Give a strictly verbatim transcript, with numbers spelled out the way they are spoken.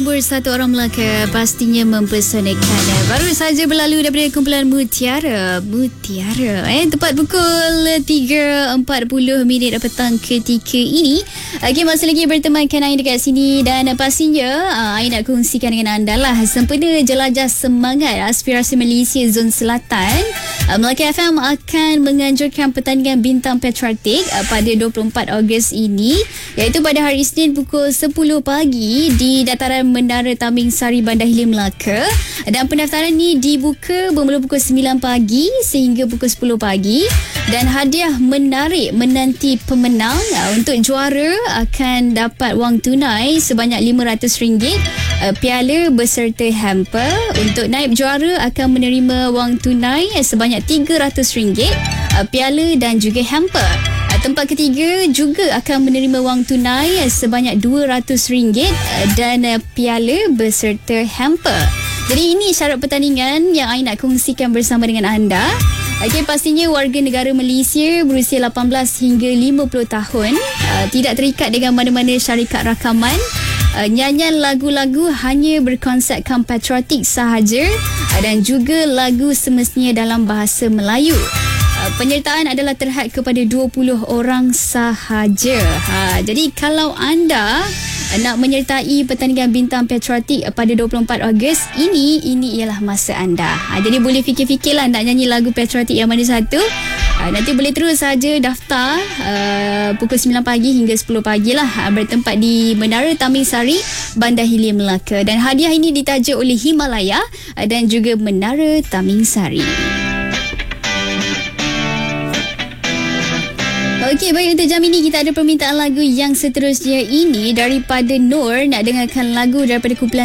Satu orang Melaka pastinya mempesonakan. Baru saja berlalu daripada kumpulan Mutiara. Mutiara eh tepat pukul tiga empat puluh minit petang ketika ini. Okay, masih lagi bertemankan Ain dekat sini dan pastinya Ain nak kongsikan dengan anda lah sempena jelajah semangat aspirasi Malaysia Zon Selatan. Melaka F M akan menganjurkan pertandingan bintang patriotik pada dua puluh empat Ogos ini, iaitu pada hari Isnin pukul sepuluh pagi di dataran Menara Taming Sari, Bandar Hilir, Melaka. Dan pendaftaran ni dibuka bermula pukul sembilan pagi sehingga pukul sepuluh pagi. Dan hadiah menarik menanti pemenang. Untuk juara akan dapat wang tunai sebanyak lima ratus ringgit, piala beserta hamper. Untuk naib juara akan menerima wang tunai sebanyak tiga ratus ringgit, piala dan juga hamper. Tempat ketiga juga akan menerima wang tunai sebanyak dua ratus ringgit dan piala beserta hamper. Jadi ini syarat pertandingan yang Ain nak kongsikan bersama dengan anda. Okey, pastinya warga negara Malaysia berusia lapan belas hingga lima puluh tahun, uh, tidak terikat dengan mana-mana syarikat rakaman. Uh, nyanyian lagu-lagu hanya berkonsepkan patriotik sahaja, uh, dan juga lagu semestinya dalam bahasa Melayu. Penyertaan adalah terhad kepada dua puluh orang sahaja. Ha, jadi kalau anda nak menyertai pertandingan bintang patriotik pada dua puluh empat Ogos ini, ini ialah masa anda. Ha, jadi boleh fikir-fikirlah nak nyanyi lagu patriotik yang mana satu. Ha, nanti boleh terus saja daftar uh, pukul sembilan pagi hingga sepuluh pagi lah, ha, bertempat di Menara Taming Sari, Bandar Hilir, Melaka. Dan hadiah ini ditaja oleh Himalaya uh, dan juga Menara Taming Sari. Okey, baik, untuk jam ini kita ada permintaan lagu yang seterusnya ini daripada Nur. Nak dengarkan lagu daripada kumpulan